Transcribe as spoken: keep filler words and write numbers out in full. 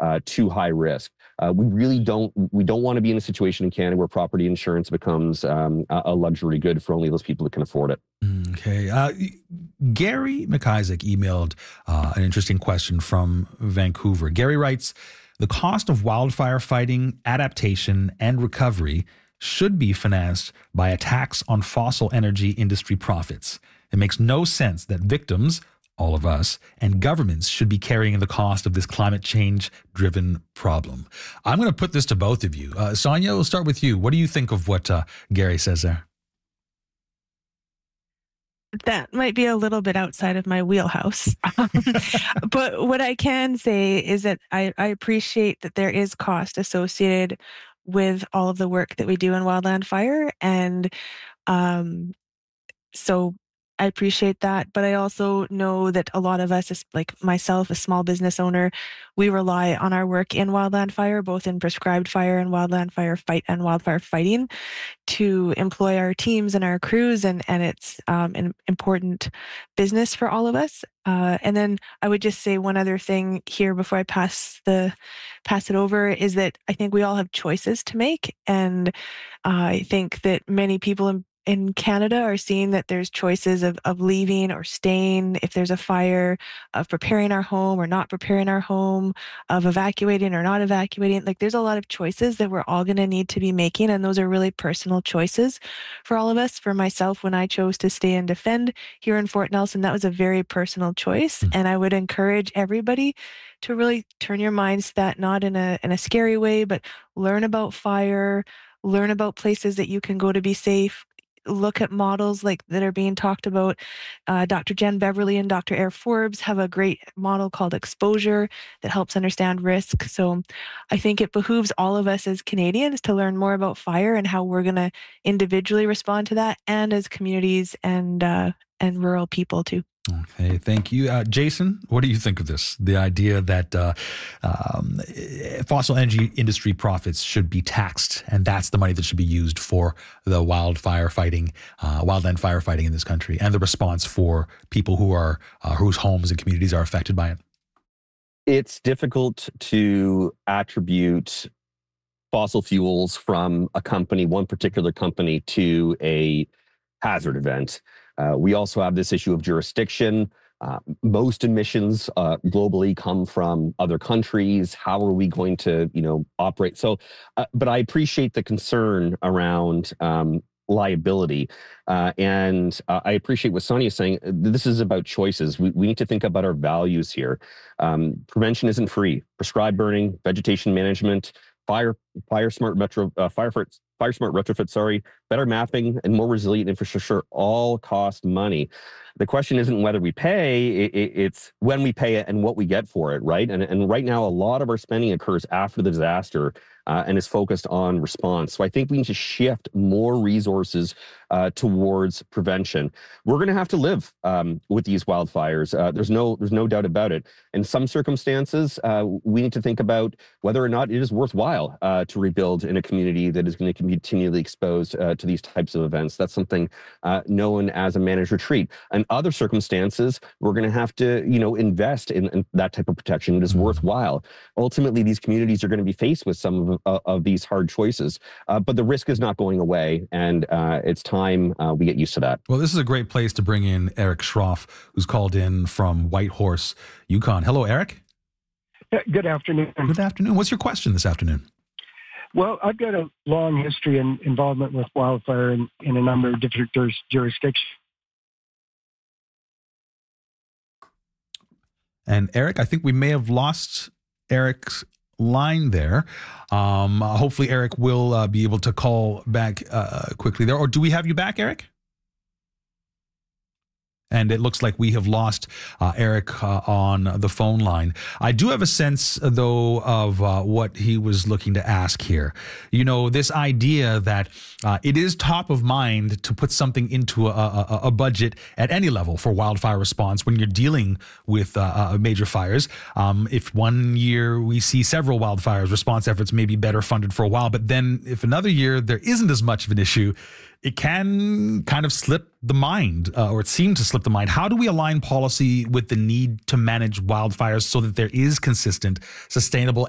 uh, too high risk. Uh, we really don't we don't want to be in a situation in Canada where property insurance becomes um, a luxury good for only those people that can afford it. Okay. Uh, Gary McIsaac emailed uh, an interesting question from Vancouver. Gary writes, the cost of wildfire fighting, adaptation, and recovery should be financed by a tax on fossil energy industry profits. It makes no sense that victims, all of us, and governments should be carrying the cost of this climate change-driven problem. I'm going to put this to both of you. Uh, Sonia, we'll start with you. What do you think of what uh, Gary says there? That might be a little bit outside of my wheelhouse. But what I can say is that I, I appreciate that there is cost associated with all of the work that we do in wildland fire. And um, so I appreciate that. But I also know that a lot of us, like myself, a small business owner, we rely on our work in wildland fire, both in prescribed fire and wildland fire fight and wildfire fighting, to employ our teams and our crews. And, and it's um, an important business for all of us. Uh, and then I would just say one other thing here before I pass the pass it over is that I think we all have choices to make. And uh, I think that many people in in Canada are seeing that there's choices of, of leaving or staying if there's a fire, of preparing our home or not preparing our home, of evacuating or not evacuating. Like there's a lot of choices that we're all going to need to be making. And those are really personal choices for all of us. For myself, when I chose to stay and defend here in Fort Nelson, that was a very personal choice. Mm-hmm. And I would encourage everybody to really turn your minds to that, not in a, in a scary way, but learn about fire, learn about places that you can go to be safe. Look at models like that are being talked about. Uh, Doctor Jen Beverly and Doctor Air Forbes have a great model called Exposure that helps understand risk. So I think it behooves all of us as Canadians to learn more about fire and how we're going to individually respond to that, and as communities and uh, and rural people too. Okay, thank you. Uh, Jason, what do you think of this? The idea that uh, um, fossil energy industry profits should be taxed, and that's the money that should be used for the wildfire fighting, uh, wildland firefighting in this country, and the response for people who are uh, whose homes and communities are affected by it. It's difficult to attribute fossil fuels from a company, one particular company, to a hazard event. Uh, we also have this issue of jurisdiction. Uh, most emissions uh, globally come from other countries. How are we going to, you know, operate? So, uh, but I appreciate the concern around um, liability. Uh, and uh, I appreciate what Sonia is saying. This is about choices. We, we need to think about our values here. Um, prevention isn't free. Prescribed burning, vegetation management, fire, fire smart metro, uh, fire, fire smart retrofit, sorry, better mapping and more resilient infrastructure all cost money. The question isn't whether we pay, it, it, it's when we pay it and what we get for it, right? And, and right now, a lot of our spending occurs after the disaster uh, and is focused on response. So I think we need to shift more resources uh, towards prevention. We're going to have to live um, with these wildfires. Uh, there's no there's no doubt about it. In some circumstances, uh, we need to think about whether or not it is worthwhile uh, to rebuild in a community that is going to be continually exposed uh, to these types of events. That's something uh, known as a managed retreat. In other circumstances, we're going to have to, you know, invest in, in that type of protection. It is worthwhile. Ultimately, these communities are going to be faced with some of, uh, of these hard choices, uh, but the risk is not going away, and uh, it's time uh, we get used to that. Well, this is a great place to bring in Eric Schroff, who's called in from Whitehorse, Yukon. Hello, Eric. Good afternoon. Good afternoon. What's your question this afternoon? Well, I've got a long history and in involvement with wildfire in, in a number of different juris, jurisdictions. And Eric, I think we may have lost Eric's line there. Um, uh, hopefully Eric will uh, be able to call back uh, quickly there. Or do we have you back, Eric? And it looks like we have lost uh, Eric uh, on the phone line. I do have a sense, though, of uh, what he was looking to ask here. You know, this idea that uh, it is top of mind to put something into a, a, a budget at any level for wildfire response when you're dealing with uh, uh, major fires. Um, if one year we see several wildfires, response efforts may be better funded for a while. But then if another year there isn't as much of an issue, it can kind of slip the mind, uh, or it seemed to slip the mind. How do we align policy with the need to manage wildfires so that there is consistent, sustainable,